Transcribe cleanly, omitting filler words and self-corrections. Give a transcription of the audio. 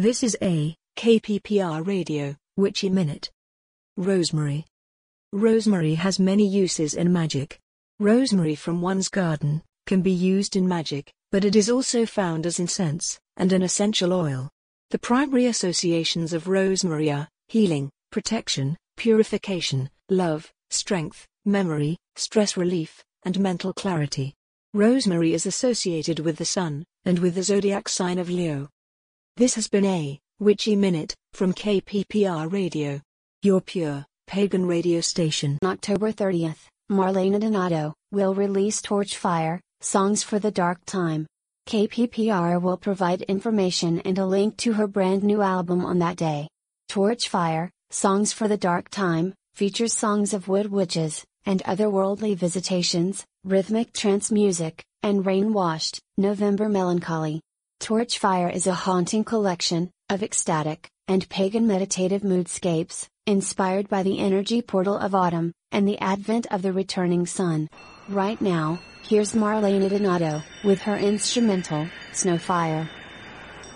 This is a KPPR Radio Witchy Minute. Rosemary. Rosemary has many uses in magic. Rosemary from one's garden can be used in magic, but it is also found as incense and an essential oil. The primary associations of rosemary are healing, protection, purification, love, strength, memory, stress relief, and mental clarity. Rosemary is associated with the sun and with the zodiac sign of Leo. This has been a Witchy Minute from KPPR Radio, your pure pagan radio station. On October 30th, Marlena Donato will release Torchfire, Songs for the Dark Time. KPPR will provide information and a link to her brand new album on that day. Torchfire, Songs for the Dark Time, features songs of wood witches, and otherworldly visitations, rhythmic trance music, and rain-washed, November melancholy. Torchfire is a haunting collection of ecstatic and pagan meditative moodscapes, inspired by the energy portal of autumn and the advent of the returning sun. Right now, here's Marlena Donato with her instrumental, Snowfire.